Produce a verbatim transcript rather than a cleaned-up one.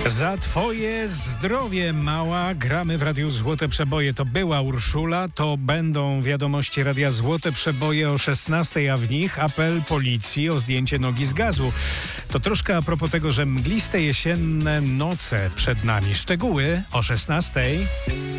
Za twoje zdrowie, mała. Gramy w Radiu Złote Przeboje. To była Urszula, to będą wiadomości Radia Złote Przeboje o szesnastej, a w nich apel policji o zdjęcie nogi z gazu. To troszkę a propos tego, że mgliste jesienne noce przed nami. Szczegóły o szesnastej.